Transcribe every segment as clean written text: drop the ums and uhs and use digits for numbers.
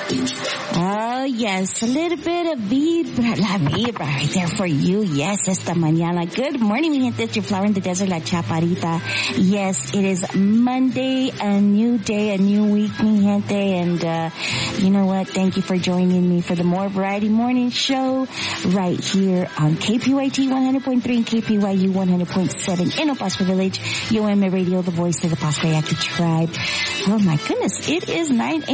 Oh, yes, a little bit of la vibra right there for you. Yes, esta mañana. Good morning, mi gente. It's your flower in the desert, La Chaparita. Yes, it is Monday, a new day, a new week, mi gente. And, you know what? Thank you for joining me for the More Variety Morning Show right here on KPYT 100.3 and KPYU 100.7 in El Paso Village, UM Radio, the voice of the Pascua-Yaqui tribe. Oh my goodness, it is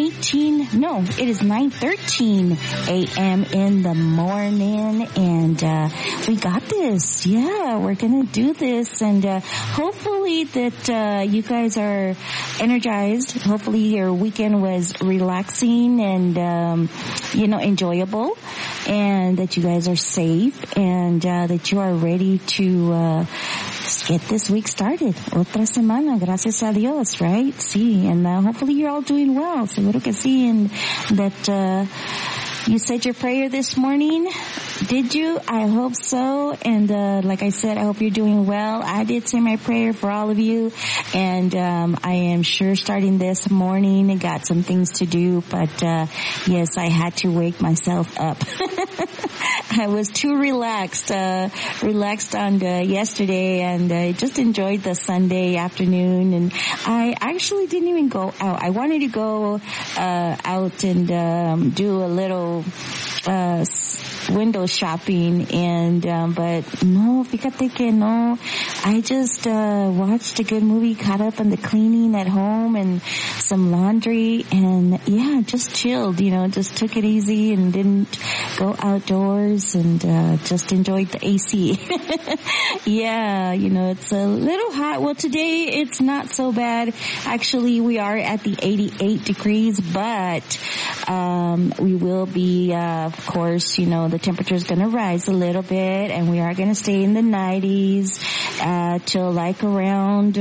9:13 a.m. in the morning, and we got this. Yeah, we're gonna do this, and hopefully that you guys are energized. Hopefully your weekend was relaxing and enjoyable, and that you guys are safe, and that you are ready to get this week started. Otra semana, gracias a Dios, right? Sí, and hopefully you're all doing well. Seguro que sí, and that you said your prayer this morning. Did you? I hope so. And like I said, I hope you're doing well. I did say my prayer for all of you, and I am sure starting this morning, I got some things to do, but yes, I had to wake myself up. I was too relaxed on yesterday, and I just enjoyed the Sunday afternoon, and I actually didn't even go out. I wanted to go out and do a little window shopping, and but no, fíjate que no. I just watched a good movie, caught up on the cleaning at home and some laundry, and yeah, just chilled, just took it easy and didn't go outdoors, and just enjoyed the AC. Yeah, it's a little hot. Well, today it's not so bad. Actually, we are at the 88 degrees, but we will be, of course, the temperature is going to rise a little bit, and we are going to stay in the 90s till like around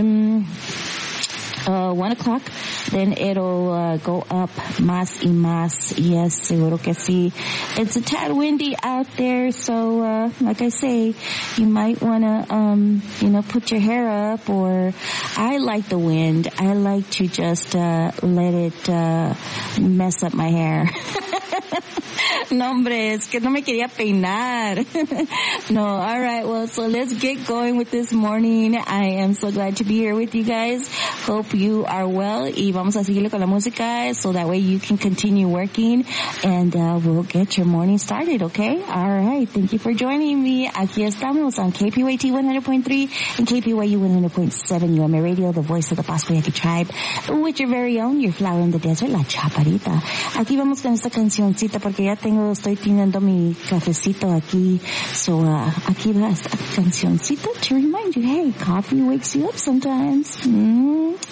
1 o'clock. Then it'll go up más y más. Yes, seguro que sí. It's a tad windy out there, so like I say, you might want to put your hair up, or I like the wind. I like to just let it mess up my hair. No, hombre, es que no me quería peinar. No, all right, well, so let's get going with this morning. I am so glad to be here with you guys. Hope you are well. Y vamos a seguirle con la música so that way you can continue working, and we'll get your morning started, okay? All right, thank you for joining me. Aquí estamos on KPYT 100.3 and KPYU 100.7 UM Radio, the voice of the Pascua-Yaqui tribe, with your very own, your flower in the desert, La Chaparita. Aquí vamos con esta cancioncita porque ya estoy teniendo mi cafecito aquí. So, aquí va esta cancioncita to remind you, hey, coffee wakes you up sometimes.